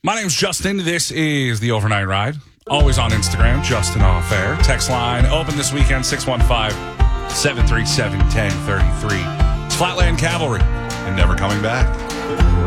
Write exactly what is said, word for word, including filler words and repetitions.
My name's Justin. This is the Overnight Ride. Always on Instagram, Justin Off Air. Text line open this weekend, six one five, seven three seven, one zero three three. It's Flatland Cavalry and Never Coming Back.